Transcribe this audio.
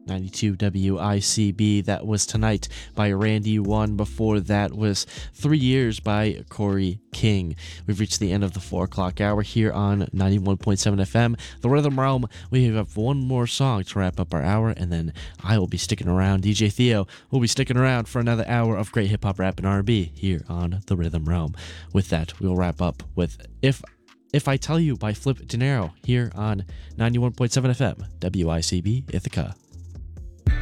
92 WICB. That was Tonight by Randy One. Before that was 3 Years by Corey King. We've reached the end of the 4 o'clock hour here on 91.7 FM. The Rhythm Realm. We have one more song to wrap up our hour, and then I will be sticking around. DJ Theo will be sticking around for another hour of great hip hop, rap, and R&B here on the Rhythm Realm. With that, we'll wrap up with If I Tell You by Flip De Niro here on 91.7 FM, WICB Ithaca.